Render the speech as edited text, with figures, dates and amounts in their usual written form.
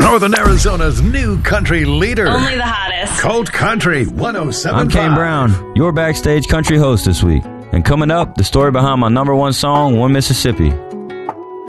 Northern Arizona's new country leader. Only the hottest. Colt Country 107.5. I'm Kane Brown, your backstage country host this week. And coming up, the story behind my number one song, One Mississippi.